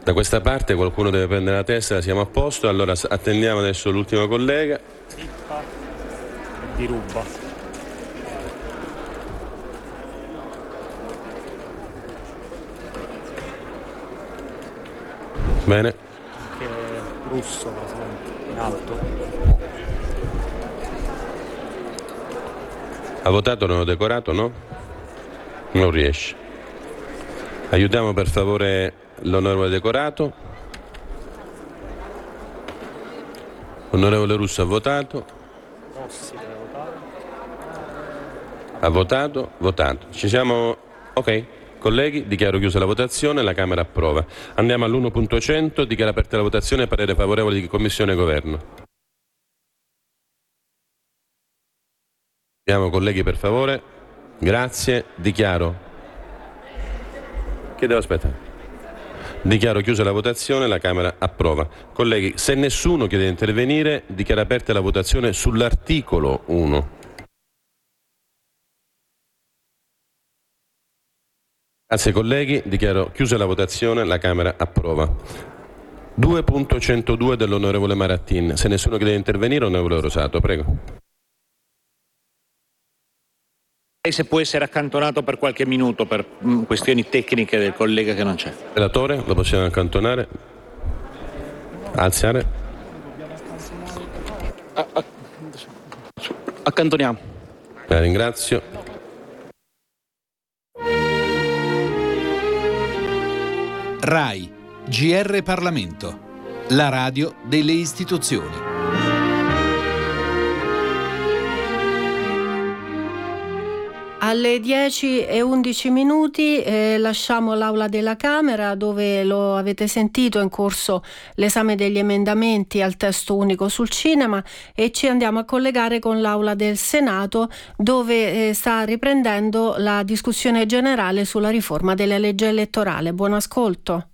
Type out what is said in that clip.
Da questa parte qualcuno deve prendere la testa, siamo a posto. Allora attendiamo adesso l'ultimo collega. Di ruba. Bene. Che russo presente in alto. Ha votato, non ho decorato, no? Non riesce. Aiutiamo per favore l'onorevole Decorato. Onorevole Russo ha votato. Rossi deve votare. Ha votato? Votato. Ci siamo? Ok. Colleghi, dichiaro chiusa la votazione, la Camera approva. Andiamo all'1.100, dichiara aperta la votazione, parere favorevole di Commissione e Governo. Andiamo colleghi per favore. Grazie. Dichiaro. Che devo aspettare? Dichiaro chiusa la votazione, la Camera approva. Colleghi, se nessuno chiede di intervenire, dichiaro aperta la votazione sull'articolo 1. Grazie colleghi, dichiaro chiusa la votazione, la Camera approva. 2.102 dell'onorevole Marattin. Se nessuno chiede di intervenire, onorevole Rosato, prego. Se può essere accantonato per qualche minuto per questioni tecniche del collega che non c'è. Relatore, lo possiamo accantonare? Alzare? Accantoniamo. La ringrazio. RAI, GR Parlamento, la radio delle istituzioni. Alle 10:11 lasciamo l'Aula della Camera, dove lo avete sentito è in corso l'esame degli emendamenti al testo unico sul cinema, e ci andiamo a collegare con l'Aula del Senato, dove sta riprendendo la discussione generale sulla riforma della legge elettorale. Buon ascolto.